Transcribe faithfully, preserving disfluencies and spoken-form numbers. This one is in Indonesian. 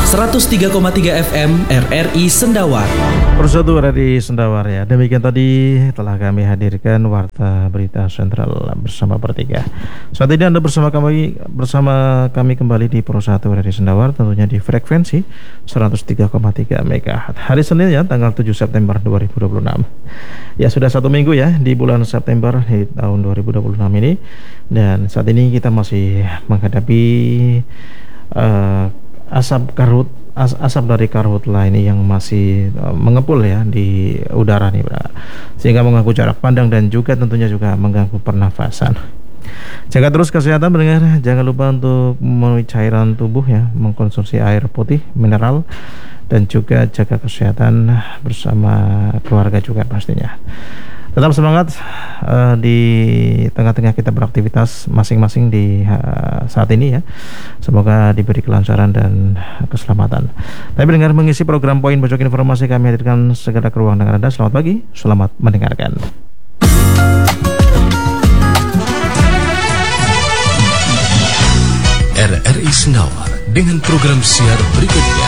seratus tiga koma tiga F M R R I Sendawar. Persatu R R I Sendawar ya. Demikian tadi telah kami hadirkan Warta Berita Sentral bersama Pertiga. Saat ini Anda bersama kami bersama kami kembali di Persatu R R I Sendawar, tentunya di frekuensi seratus tiga koma tiga megahertz. Hari Senin ya, tanggal tujuh September dua ribu dua puluh enam. Ya sudah satu minggu ya di bulan September di tahun dua ribu dua puluh enam ini, dan saat ini kita masih menghadapi uh, asap karhut as, asap dari karhutla ini yang masih uh, mengepul ya di udara nih, sehingga mengganggu jarak pandang dan juga tentunya juga mengganggu pernafasan. Jaga terus kesehatan pendengar, jangan lupa untuk memenuhi cairan tubuh ya, mengkonsumsi air putih, mineral, dan juga jaga kesehatan bersama keluarga juga pastinya. Tetap semangat uh, di tengah-tengah kita beraktivitas masing-masing di uh, saat ini ya. Semoga diberi kelancaran dan keselamatan. Tapi dengar mengisi program Poin Pojok Informasi, kami hadirkan segera ke ruang dengar Anda. Selamat pagi, selamat mendengarkan. R R I Sendawar dengan program siar berikutnya.